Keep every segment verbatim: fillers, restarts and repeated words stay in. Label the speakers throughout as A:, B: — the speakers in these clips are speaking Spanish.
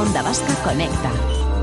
A: Onda Vasca Conecta.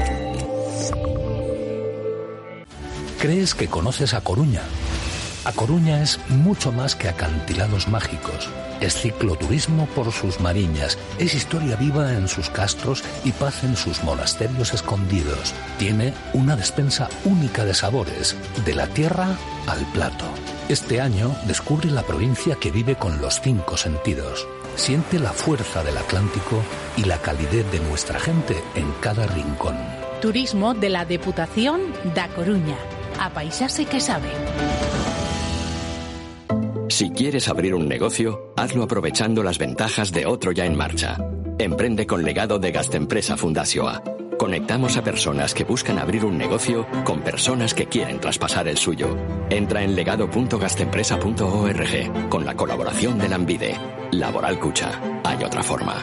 B: ¿Crees que conoces A Coruña? A Coruña es mucho más que acantilados mágicos. Es cicloturismo por sus mariñas, es historia viva en sus castros y paz en sus monasterios escondidos. Tiene una despensa única de sabores, de la tierra al plato. Este año descubre la provincia que vive con los cinco sentidos. Siente la fuerza del Atlántico y la calidez de nuestra gente en cada rincón.
C: Turismo de la Deputación da Coruña. A paisase que sabe.
D: Si quieres abrir un negocio, hazlo aprovechando las ventajas de otro ya en marcha. Emprende con legado de Gastempresa Fundazioa. Conectamos a personas que buscan abrir un negocio con personas que quieren traspasar el suyo. Entra en legado punto gastempresa punto org con la colaboración de Lanbide. Laboral Kutxa. Hay otra forma.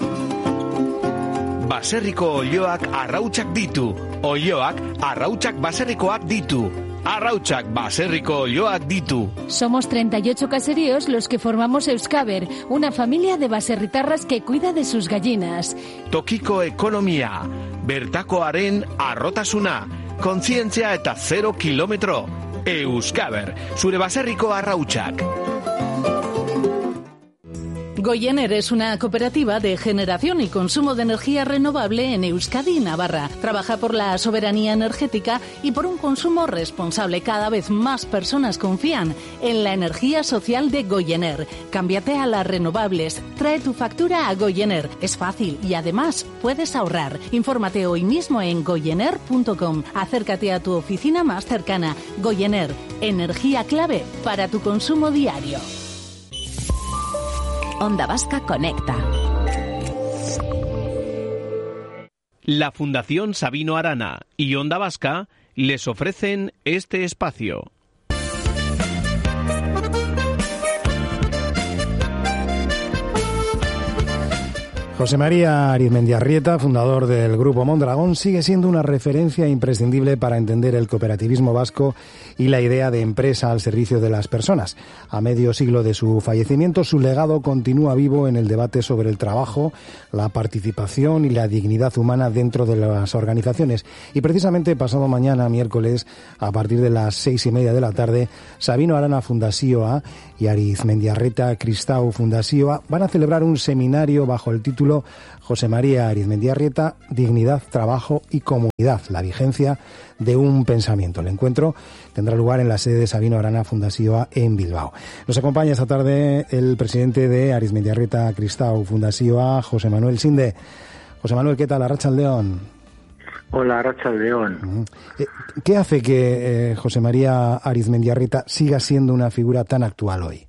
E: Baserriko olioak arrautsak ditu. Olioak arrautsak baserrikoak ditu. Arrautsak baserriko olioak ditu.
F: Somos treinta y ocho caseríos los que formamos Euskaber, una familia de baserritarras que cuida de sus gallinas.
E: Tokiko ekonomia, bertakoaren arrotasuna, kontzientzia eta zero kilometro. Euskaber, zure baserriko arrautsak.
C: Goyener es una cooperativa de generación y consumo de energía renovable en Euskadi y Navarra. Trabaja por la soberanía energética y por un consumo responsable. Cada vez más personas confían en la energía social de Goyener. Cámbiate a las renovables. Trae tu factura a Goyener. Es fácil y además puedes ahorrar. Infórmate hoy mismo en goyener punto com. Acércate a tu oficina más cercana. Goyener, energía clave para tu consumo diario.
A: Onda Vasca Conecta.
E: La Fundación Sabino Arana y Onda Vasca les ofrecen este espacio.
G: José María Arizmendiarrieta, fundador del Grupo Mondragón, sigue siendo una referencia imprescindible para entender el cooperativismo vasco y la idea de empresa al servicio de las personas. A medio siglo de su fallecimiento, su legado continúa vivo en el debate sobre el trabajo, la participación y la dignidad humana dentro de las organizaciones. Y precisamente pasado mañana, miércoles, a partir de las seis y media de la tarde, Sabino Arana Fundazioa y Arizmendiarrieta Kristau Fundazioa van a celebrar un seminario bajo el título José María Arizmendiarrieta, Dignidad, Trabajo y Comunidad, la vigencia de un pensamiento. El encuentro tendrá lugar en la sede de Sabino Arana Fundazioa en Bilbao. Nos acompaña esta tarde el presidente de Arizmendiarrieta Kristau Fundazioa, José Manuel Sinde. José Manuel, ¿qué tal? Arratsaldeon.
H: Hola, Arratsaldeon.
G: ¿Qué hace que eh, José María Arizmendiarrieta siga siendo una figura tan actual hoy?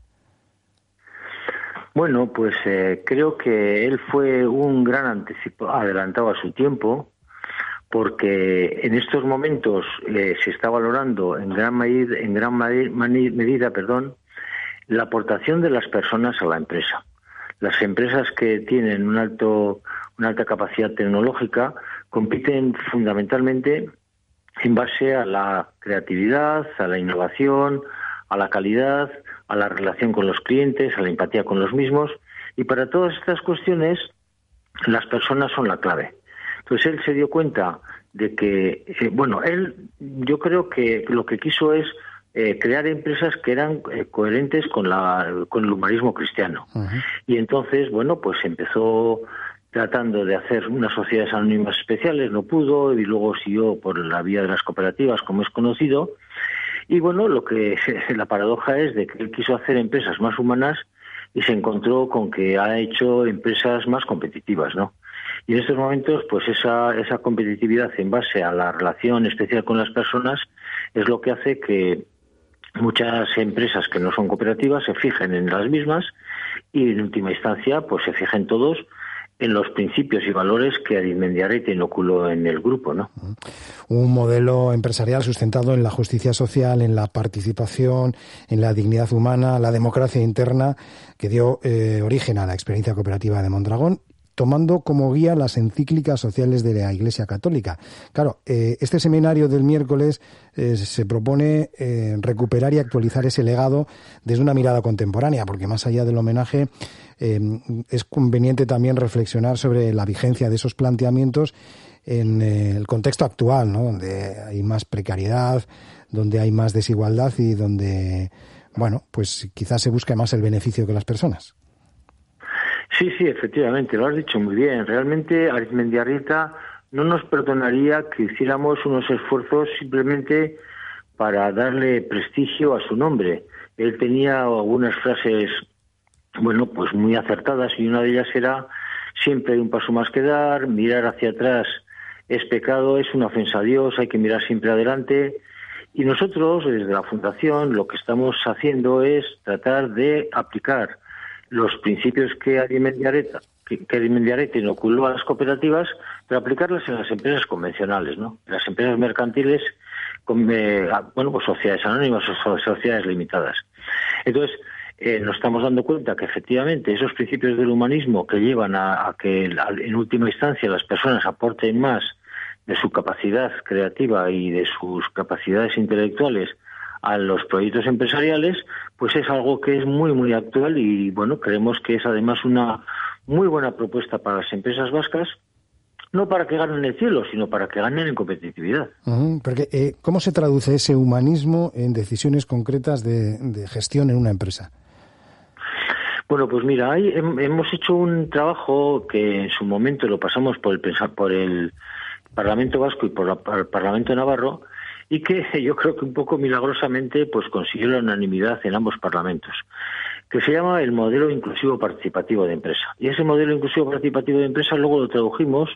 H: Bueno, pues eh, creo que él fue un gran anticipo, adelantado a su tiempo, porque en estos momentos eh, se está valorando en gran medida, en gran medida, perdón, la aportación de las personas a la empresa. Las empresas que tienen un alto, una alta capacidad tecnológica compiten fundamentalmente en base a la creatividad, a la innovación, a la calidad, a la relación con los clientes, a la empatía con los mismos, y para todas estas cuestiones las personas son la clave. Entonces él se dio cuenta de que, eh, bueno, él yo creo que lo que quiso es eh, crear empresas que eran eh, coherentes con la con el humanismo cristiano. Uh-huh. Y entonces, bueno, pues empezó tratando de hacer unas sociedades anónimas especiales, no pudo, y luego siguió por la vía de las cooperativas, como es conocido. Y bueno, lo que la paradoja es de que él quiso hacer empresas más humanas y se encontró con que ha hecho empresas más competitivas, ¿no? Y en estos momentos, pues esa esa competitividad en base a la relación especial con las personas es lo que hace que muchas empresas que no son cooperativas se fijen en las mismas y en última instancia, pues se fijen todos en los principios y valores que Arizmendiarrieta inoculó en el grupo, ¿no?
G: Un modelo empresarial sustentado en la justicia social, en la participación, en la dignidad humana, la democracia interna, que dio eh, origen a la experiencia cooperativa de Mondragón, tomando como guía las encíclicas sociales de la Iglesia Católica. Claro, eh, este seminario del miércoles eh, se propone eh, recuperar y actualizar ese legado desde una mirada contemporánea, porque más allá del homenaje eh, es conveniente también reflexionar sobre la vigencia de esos planteamientos en eh, el contexto actual, ¿no? Donde hay más precariedad, donde hay más desigualdad y donde, bueno, pues quizás se busca más el beneficio que las personas.
H: Sí, sí, efectivamente, lo has dicho muy bien. Realmente Arizmendiarrieta no nos perdonaría que hiciéramos unos esfuerzos simplemente para darle prestigio a su nombre. Él tenía algunas frases, bueno, pues muy acertadas, y una de ellas era: siempre hay un paso más que dar, mirar hacia atrás es pecado, es una ofensa a Dios, hay que mirar siempre adelante. Y nosotros, desde la Fundación, lo que estamos haciendo es tratar de aplicar los principios que Arizmendiarrieta que, que Arizmendiarrieta inoculó a las cooperativas, pero aplicarlas en las empresas convencionales, ¿no? En las empresas mercantiles, con, eh, bueno, pues sociedades anónimas o sociedades limitadas. Entonces, eh, nos estamos dando cuenta que efectivamente esos principios del humanismo que llevan a, a que en última instancia las personas aporten más de su capacidad creativa y de sus capacidades intelectuales a los proyectos empresariales, pues es algo que es muy, muy actual, y bueno, creemos que es además una muy buena propuesta para las empresas vascas, no para que ganen el cielo, sino para que ganen en competitividad.
G: Uh-huh, porque, eh, ¿cómo se traduce ese humanismo en decisiones concretas de, de gestión en una empresa?
H: Bueno, pues mira, hay, hemos hecho un trabajo que en su momento lo pasamos por el, por el Parlamento Vasco y por, la, por el Parlamento Navarro, y que yo creo que un poco milagrosamente pues consiguió la unanimidad en ambos parlamentos, que se llama el modelo inclusivo participativo de empresa. Y ese modelo inclusivo participativo de empresa luego lo tradujimos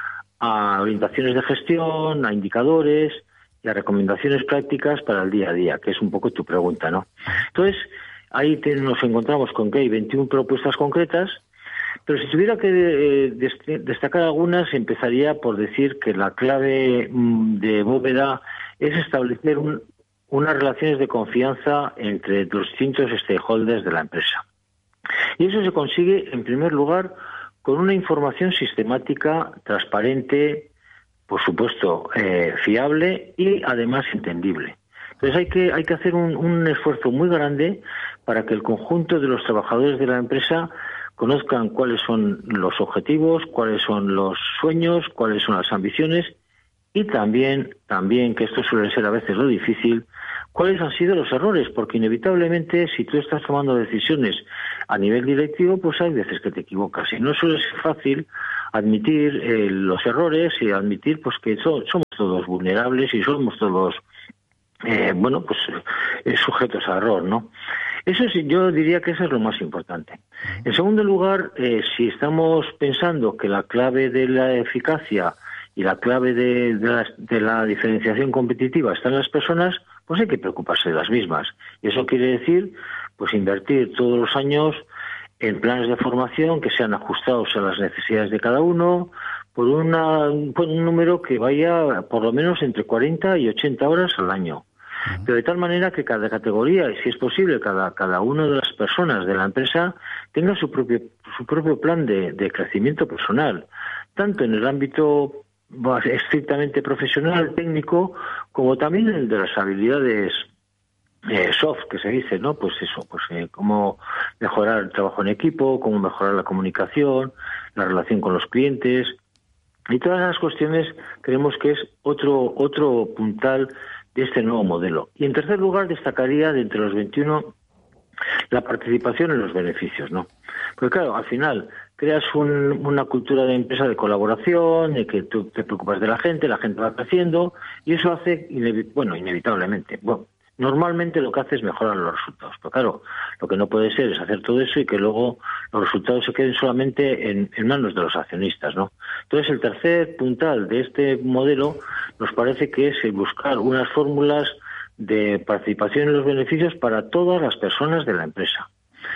H: a orientaciones de gestión, a indicadores y a recomendaciones prácticas para el día a día, que es un poco tu pregunta, ¿no? Entonces, ahí te, nos encontramos con que hay veintiuna propuestas concretas, pero si tuviera que eh, dest- destacar algunas, empezaría por decir que la clave mm, de bóveda es establecer un, unas relaciones de confianza entre los distintos stakeholders de la empresa. Y eso se consigue, en primer lugar, con una información sistemática, transparente, por supuesto, eh, fiable y además entendible. Entonces hay que, hay que hacer un, un esfuerzo muy grande para que el conjunto de los trabajadores de la empresa conozcan cuáles son los objetivos, cuáles son los sueños, cuáles son las ambiciones, y también, también, que esto suele ser a veces lo difícil, cuáles han sido los errores, porque inevitablemente si tú estás tomando decisiones a nivel directivo, pues hay veces que te equivocas, y no suele ser fácil admitir eh, los errores y admitir pues que so, somos todos vulnerables y somos todos, eh, bueno, pues eh, sujetos a error, ¿no? Eso sí, yo diría que eso es lo más importante. En segundo lugar, eh, si estamos pensando que la clave de la eficacia y la clave de, de, la, de la diferenciación competitiva está en las personas, pues hay que preocuparse de las mismas. Y eso quiere decir, pues invertir todos los años en planes de formación que sean ajustados a las necesidades de cada uno, por, una, por un número que vaya por lo menos entre cuarenta y ochenta horas al año. Pero de tal manera que cada categoría, y si es posible, cada, cada una de las personas de la empresa tenga su propio, su propio plan de, de crecimiento personal, tanto en el ámbito estrictamente profesional, técnico, como también el de las habilidades eh, soft, que se dice, ¿no? Pues eso, pues eh, cómo mejorar el trabajo en equipo, cómo mejorar la comunicación, la relación con los clientes, y todas esas cuestiones creemos que es otro, otro puntal de este nuevo modelo. Y en tercer lugar destacaría de entre los veintiuno la participación en los beneficios, ¿no? Porque claro, al final creas un, una cultura de empresa de colaboración, de que tú te preocupas de la gente, la gente va creciendo, y eso hace, inevi- bueno, inevitablemente, bueno, normalmente lo que hace es mejorar los resultados. Pero claro, lo que no puede ser es hacer todo eso y que luego los resultados se queden solamente en, en manos de los accionistas, ¿no? Entonces, el tercer puntal de este modelo nos parece que es el buscar unas fórmulas de participación en los beneficios para todas las personas de la empresa.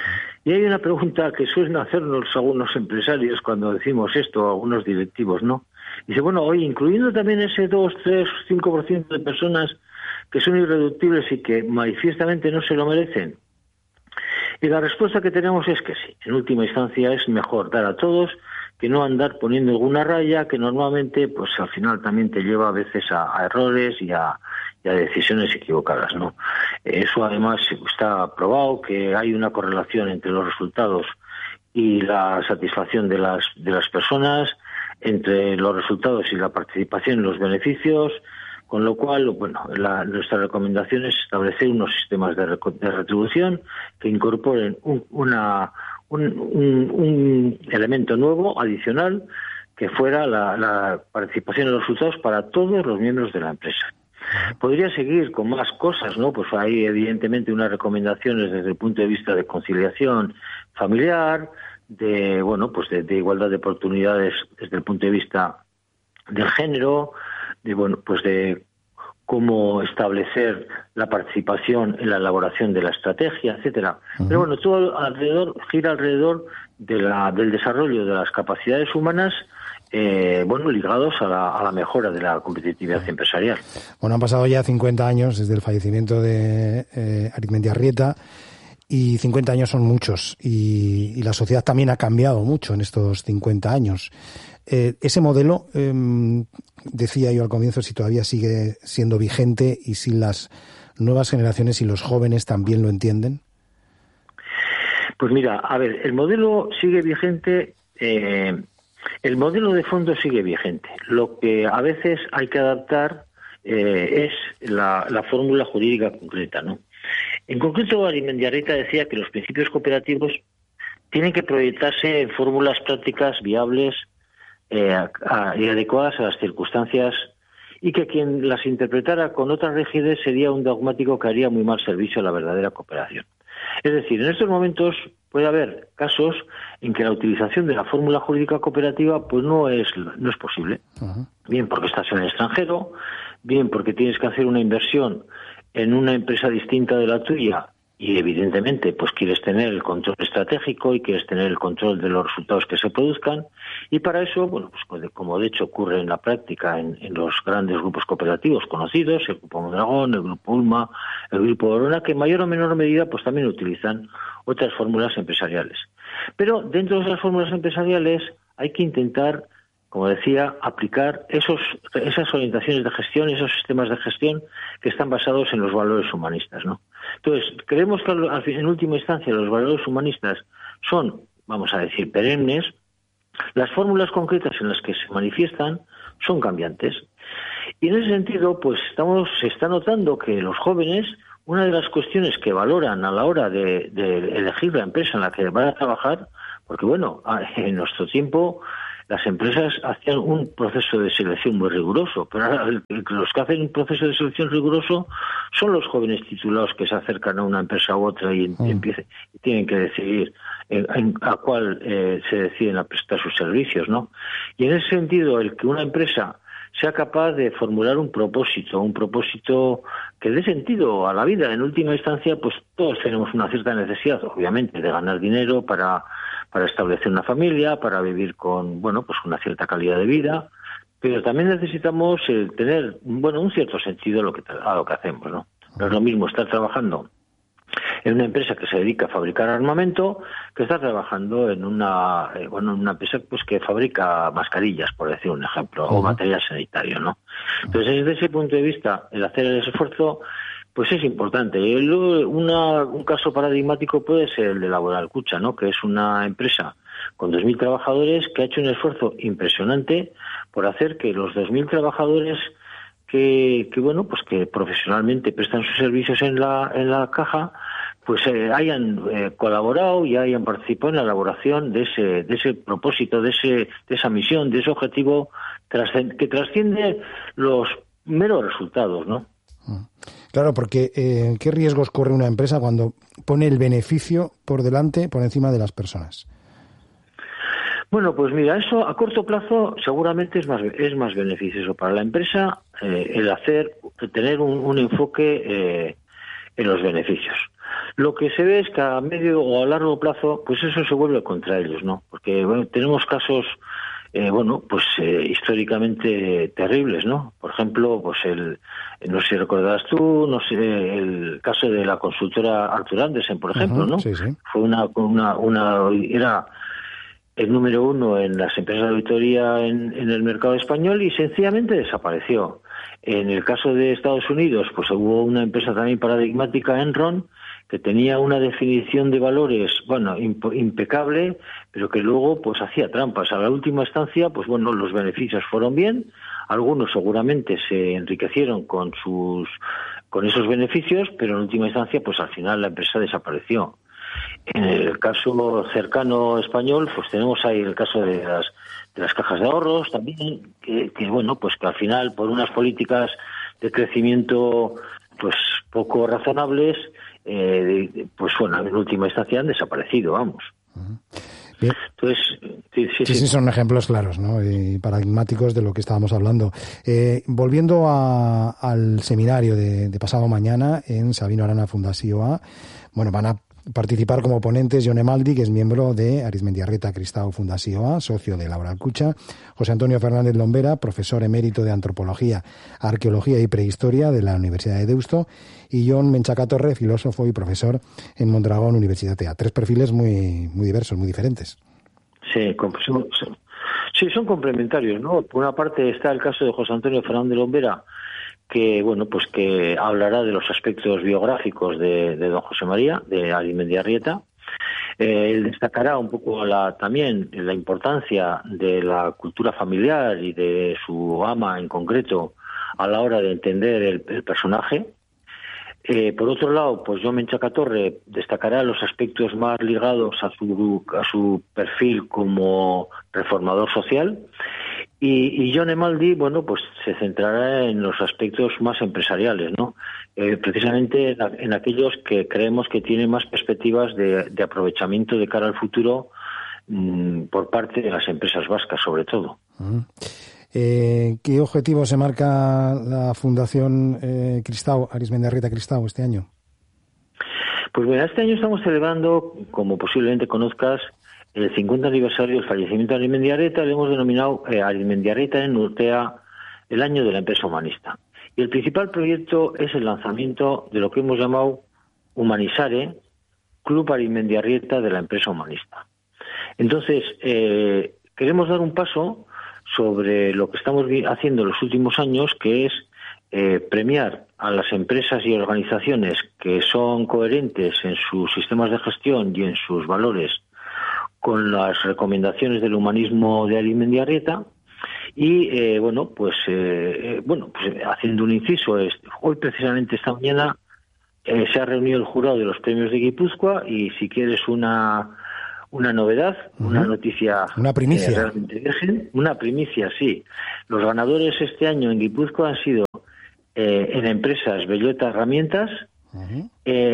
H: Y hay una pregunta que suelen hacernos algunos empresarios cuando decimos esto, algunos directivos, ¿no? Dice, bueno, oye, incluyendo también ese dos, tres, cinco por ciento de personas que son irreductibles y que manifiestamente no se lo merecen. Y la respuesta que tenemos es que sí. En última instancia es mejor dar a todos que no andar poniendo alguna raya que normalmente pues al final también te lleva a veces a, a errores y a, y a decisiones equivocadas, ¿no? Eso además está probado que hay una correlación entre los resultados y la satisfacción de las de las personas, entre los resultados y la participación en los beneficios, con lo cual, bueno, la, nuestra recomendación es establecer unos sistemas de, de retribución que incorporen un, una, un, un, un elemento nuevo, adicional, que fuera la, la participación en los resultados para todos los miembros de la empresa. Podría seguir con más cosas, ¿no? Pues hay evidentemente unas recomendaciones desde el punto de vista de conciliación familiar, de bueno, pues de, de igualdad de oportunidades desde el punto de vista del género, de bueno, pues de cómo establecer la participación en la elaboración de la estrategia, etcétera. Uh-huh. Pero bueno, todo alrededor gira alrededor de la del desarrollo de las capacidades humanas, eh, bueno, ligados a la, a la mejora de la competitividad uh-huh. empresarial.
G: Bueno, han pasado ya cincuenta años desde el fallecimiento de eh, Arizmendiarrieta. Y cincuenta años son muchos, y, y la sociedad también ha cambiado mucho en estos cincuenta años. Eh, ese modelo, eh, decía yo al comienzo, si todavía sigue siendo vigente y si las nuevas generaciones y los jóvenes también lo entienden.
H: Pues mira, a ver, el modelo sigue vigente, eh, el modelo de fondo sigue vigente. Lo que a veces hay que adaptar eh, es la, la fórmula jurídica concreta, ¿no? En concreto, Arizmendiarrieta decía que los principios cooperativos tienen que proyectarse en fórmulas prácticas viables eh, a, a, y adecuadas a las circunstancias, y que quien las interpretara con otras rigidez sería un dogmático que haría muy mal servicio a la verdadera cooperación. Es decir, en estos momentos puede haber casos en que la utilización de la fórmula jurídica cooperativa pues no es no es posible. Uh-huh. Bien porque estás en el extranjero, bien porque tienes que hacer una inversión en una empresa distinta de la tuya y evidentemente pues quieres tener el control estratégico y quieres tener el control de los resultados que se produzcan, y para eso, bueno, pues como de hecho ocurre en la práctica en, en los grandes grupos cooperativos conocidos, el Grupo Mondragón, el Grupo Ulma, el Grupo Orona, que en mayor o menor medida pues también utilizan otras fórmulas empresariales. Pero dentro de esas fórmulas empresariales hay que intentar, como decía, aplicar esos, esas orientaciones de gestión, esos sistemas de gestión que están basados en los valores humanistas, ¿no? Entonces, creemos que al, en última instancia los valores humanistas son, vamos a decir, perennes. Las fórmulas concretas en las que se manifiestan son cambiantes. Y en ese sentido, pues estamos, se está notando que los jóvenes, una de las cuestiones que valoran a la hora de, de elegir la empresa en la que van a trabajar, porque bueno, en nuestro tiempo las empresas hacían un proceso de selección muy riguroso, pero ahora los que hacen un proceso de selección riguroso son los jóvenes titulados que se acercan a una empresa u otra y, mm. empiecen, y tienen que decidir en, en, a cuál eh, se deciden a prestar sus servicios, ¿no? Y en ese sentido, el que una empresa sea capaz de formular un propósito, un propósito que dé sentido a la vida. En última instancia, pues todos tenemos una cierta necesidad, obviamente, de ganar dinero para para establecer una familia, para vivir con, bueno, pues una cierta calidad de vida, pero también necesitamos eh, tener, bueno, un cierto sentido a lo que a lo que hacemos, ¿no? No es lo mismo estar trabajando en una empresa que se dedica a fabricar armamento que estar trabajando en una, eh, bueno, en una empresa pues que fabrica mascarillas, por decir un ejemplo, uh-huh. o material sanitario, ¿no? Entonces, desde ese punto de vista, el hacer ese esfuerzo pues es importante. El, una, un caso paradigmático puede ser el de Laboral Cucha, ¿no? Que es una empresa con dos mil trabajadores que ha hecho un esfuerzo impresionante por hacer que los dos mil trabajadores que, que bueno, pues que profesionalmente prestan sus servicios en la en la caja, pues eh, hayan eh, colaborado y hayan participado en la elaboración de ese de ese propósito, de ese de esa misión, de ese objetivo trascend- que trasciende los meros resultados, ¿no?
G: Claro, porque eh, ¿qué riesgos corre una empresa cuando pone el beneficio por delante, por encima de las personas?
H: Bueno, pues mira, eso a corto plazo seguramente es más es más beneficioso para la empresa eh, el hacer tener un, un enfoque eh, en los beneficios. Lo que se ve es que a medio o a largo plazo, pues eso se vuelve contra ellos, ¿no? Porque bueno, tenemos casos Eh, bueno, pues eh, históricamente terribles, ¿no? Por ejemplo, pues el, no sé si recordarás tú, no sé, el caso de la consultora Arthur Andersen, por ejemplo, uh-huh, ¿no?
G: Sí, sí.
H: Fue una, una, una, era el número uno en las empresas de auditoría en, en el mercado español y sencillamente desapareció. En el caso de Estados Unidos, pues hubo una empresa también paradigmática, Enron, que tenía una definición de valores, bueno, imp- impecable, pero que luego pues hacía trampas. A la última instancia, pues bueno, los beneficios fueron bien, algunos seguramente se enriquecieron con sus con esos beneficios, pero en última instancia, pues al final la empresa desapareció. En el caso cercano español, pues tenemos ahí el caso de las de las cajas de ahorros también, que, que bueno, pues que al final por unas políticas de crecimiento pues poco razonables, eh, pues bueno, en última instancia han desaparecido, vamos.
G: Uh-huh. Bien.
H: Entonces, sí, sí,
G: sí, sí, son ejemplos claros, ¿no? Y paradigmáticos de lo que estábamos hablando. Eh, volviendo a, al seminario de, de pasado mañana en Sabino Arana Fundazioa, bueno, van a participar como ponentes Jon Emaldi, que es miembro de Arizmendiarrieta Kristau Fundazioa, socio de Laboral Kutxa, José Antonio Fernández Lombera, profesor emérito de Antropología, Arqueología y Prehistoria de la Universidad de Deusto, y Jon Menchacatorre, filósofo y profesor en Mondragón Universitatea. Tres perfiles muy muy diversos, muy diferentes.
H: Sí, son, son, sí, son complementarios, ¿no? Por una parte está el caso de José Antonio Fernández Lombera, que bueno, pues que hablará de los aspectos biográficos de, de don José María, de Arizmendiarrieta. Eh, él destacará un poco la, también la importancia de la cultura familiar y de su ama en concreto a la hora de entender el, el personaje. Eh, por otro lado, pues Jon Menchacatorre destacará los aspectos más ligados a su, a su perfil como reformador social. Y, y Jon Emaldi, bueno, pues se centrará en los aspectos más empresariales, ¿no? Eh, precisamente en, en aquellos que creemos que tienen más perspectivas de, de aprovechamiento de cara al futuro mmm, por parte de las empresas vascas, sobre todo.
G: Uh-huh. Eh, ¿Qué objetivo se marca la Fundación eh, Kristau, Arizmendiarrieta Kristau, este año?
H: Pues mira, este año estamos celebrando, como posiblemente conozcas, el cincuenta aniversario del fallecimiento de Arizmendiarrieta. Le hemos denominado eh, Arizmendiarrieta en Urtea el año de la empresa humanista. Y el principal proyecto es el lanzamiento de lo que hemos llamado Humanizare, Club Arizmendiarrieta de la empresa humanista. Entonces, eh, queremos dar un paso sobre lo que estamos haciendo en los últimos años, que es eh, premiar a las empresas y organizaciones que son coherentes en sus sistemas de gestión y en sus valores con las recomendaciones del humanismo de Arizmendiarrieta. Y eh, bueno, pues eh, bueno, pues haciendo un inciso, es, hoy precisamente esta mañana eh, se ha reunido el jurado de los premios de Guipúzcoa, y si quieres una una novedad, uh-huh. una noticia,
G: una primicia,
H: eh, realmente virgen, una primicia, sí. Los ganadores este año en Guipúzcoa han sido eh, en empresas Bellota Herramientas, uh-huh.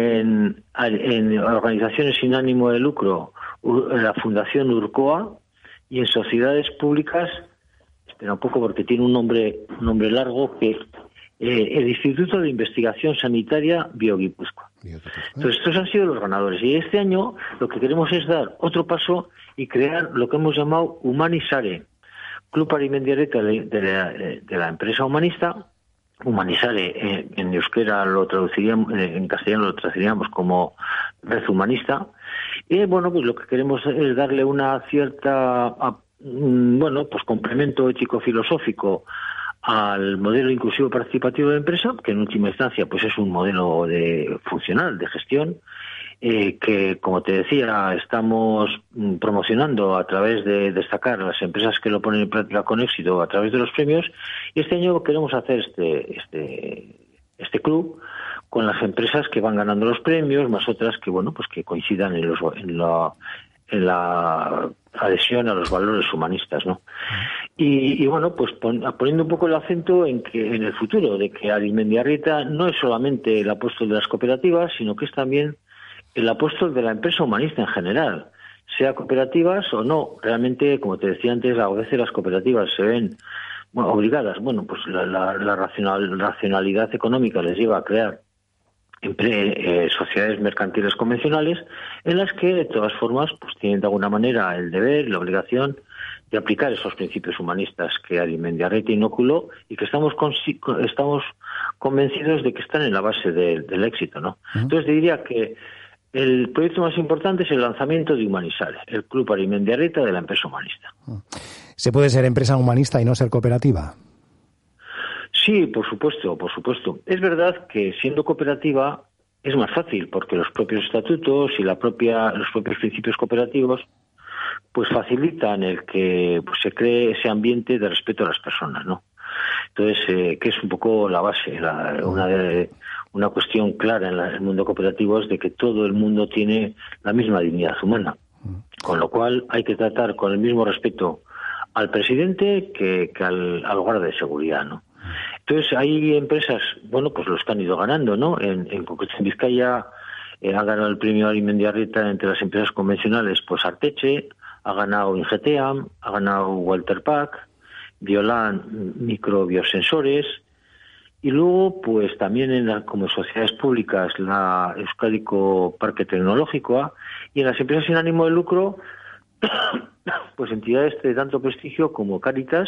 H: en, en organizaciones sin ánimo de lucro, la Fundación Urcoa, y en sociedades públicas, espera un poco porque tiene un nombre un nombre largo, que eh, el Instituto de Investigación Sanitaria Bioguipúzcoa. Entonces estos han sido los ganadores, y este año lo que queremos es dar otro paso y crear lo que hemos llamado Humanizare, Club Arizmendiarrieta de, de, la, de la empresa humanista. Humanizare eh, en euskera lo traduciríamos, eh, en castellano lo traduciríamos como red humanista. Y bueno, pues lo que queremos es darle una cierta, a, bueno, pues complemento ético-filosófico al modelo inclusivo participativo de empresa, que en última instancia pues es un modelo de funcional de gestión, eh, que, como te decía, estamos promocionando a través de destacar a las empresas que lo ponen en práctica con éxito a través de los premios. Y este año queremos hacer este este este club con las empresas que van ganando los premios, más otras que bueno pues que coincidan en los en la en la adhesión a los valores humanistas, ¿no? Y, y bueno, pues pon, poniendo un poco el acento en que en el futuro, de que Arizmendiarrieta no es solamente el apóstol de las cooperativas, sino que es también el apóstol de la empresa humanista en general, sea cooperativas o no. Realmente, como te decía antes, a veces las cooperativas se ven bueno, obligadas, bueno, pues la, la, la racional, racionalidad económica les lleva a crear Entre, eh, sociedades mercantiles convencionales, en las que de todas formas pues tienen de alguna manera el deber, la obligación de aplicar esos principios humanistas que Arizmendiarrieta inoculó y que estamos con, estamos convencidos de que están en la base de, del éxito, ¿no? Uh-huh. Entonces diría que el proyecto más importante es el lanzamiento de Humanisare, el Club Arimendiarrieta de la empresa humanista.
G: ¿Se puede ser empresa humanista y no ser cooperativa?
H: Sí, por supuesto, por supuesto. Es verdad que siendo cooperativa es más fácil porque los propios estatutos y la propia, los propios principios cooperativos pues facilitan el que pues, se cree ese ambiente de respeto a las personas, ¿no? Entonces, eh, que es un poco la base, la, una de, una cuestión clara en la, el mundo cooperativo es de que todo el mundo tiene la misma dignidad humana, con lo cual hay que tratar con el mismo respeto al presidente que, que al, al guardia de seguridad, ¿no? Entonces hay empresas, bueno, pues los que han ido ganando, ¿no? En, en concreto en Vizcaya eh, ha ganado el premio Arimendiarrieta entre las empresas convencionales, pues Arteche, ha ganado Ingeteam, ha ganado Walter Pack, Violan Microbiosensores, y luego pues también en la, como sociedades públicas la Euskadico Parque Tecnológico, y en las empresas sin ánimo de lucro pues entidades de tanto prestigio como Cáritas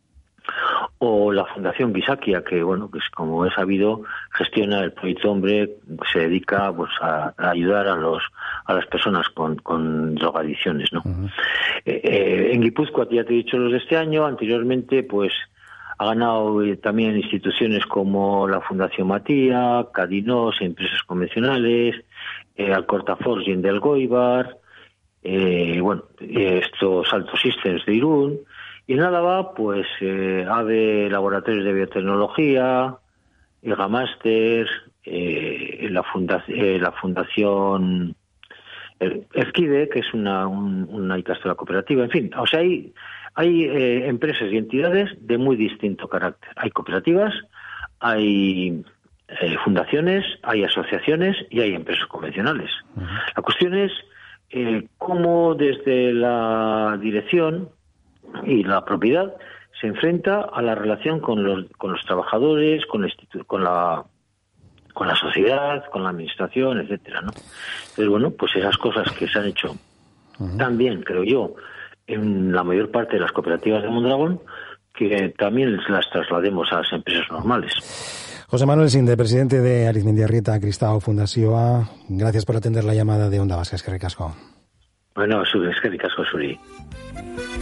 H: o la Fundación Gizakia, que bueno, pues como he sabido gestiona el proyecto Hombre, que se dedica pues a, a ayudar a los a las personas con, con drogadicciones, ¿no? Uh-huh. eh, eh, en Guipúzcoa ya te he dicho los de este año, anteriormente pues ha ganado eh, también instituciones como la Fundación Matía, Cadinos, empresas convencionales, eh, Alcortaforge y Endelgoibar, eh, bueno, estos Alto Systems de Irún. Y en Álava, pues, eh, AVE Laboratorios de Biotecnología, Egamaster, eh, la, funda- eh, la Fundación Ezkide, que es una, un, una ikastola cooperativa, en fin, o sea, hay, hay eh, empresas y entidades de muy distinto carácter. Hay cooperativas, hay eh, fundaciones, hay asociaciones y hay empresas convencionales. Uh-huh. La cuestión es eh, cómo desde la dirección y la propiedad se enfrenta a la relación con los con los trabajadores, con la institu- con la con la sociedad, con la administración, etcétera, ¿no? Entonces, bueno, pues esas cosas que se han hecho uh-huh. también, creo yo, en la mayor parte de las cooperativas de Mondragón, que también las traslademos a las empresas normales.
G: José Manuel Sinde, presidente de Arizmendiarrieta Cristao Fundazioa, gracias por atender la llamada de Onda Vasca. Eskerrik asko.
H: Bueno, eskerrik asko zuri.